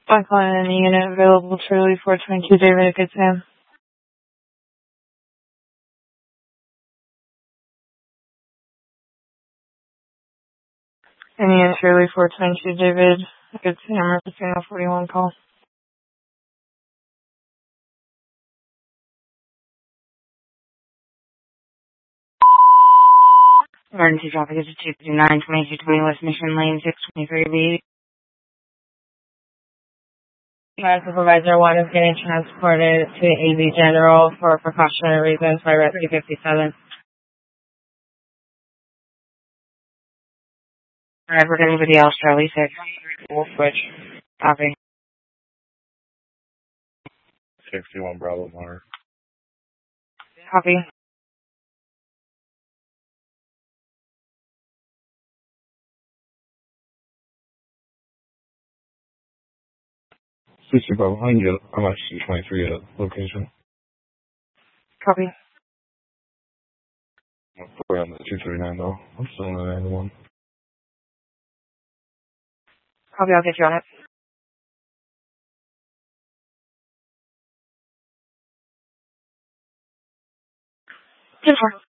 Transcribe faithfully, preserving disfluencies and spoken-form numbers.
I'm calling any unit available Charlie four twenty-two David, good Sam. Any unit Charlie four twenty-two David, good Sam, Casino forty-one call. Emergency traffic is two fifty-nine, twenty-two twenty West Mission Lane, six twenty-three B. My supervisor one is getting transported to A V General for precautionary reasons by Rescue fifty-seven. Alright, we're getting anybody else, Charlie six. We'll switch. Copy. sixty-one Bravo Mark. Copy. sixty Bravo, I can get, I'm actually twenty-three at location. Copy. We're on the two thirty-nine though. I'm still in the ninety-one. Copy, I'll get you on it. ten four.